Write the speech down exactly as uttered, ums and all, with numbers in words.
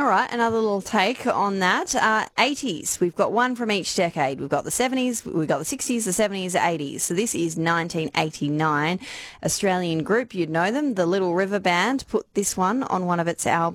right, another little take on that. Uh, eighties, we've got one from each decade. We've got the seventies, we've got the sixties, the seventies, the eighties. So this is nineteen eighty-nine. Australian group, you'd know them, the Little River Band, put this one on one of its albums.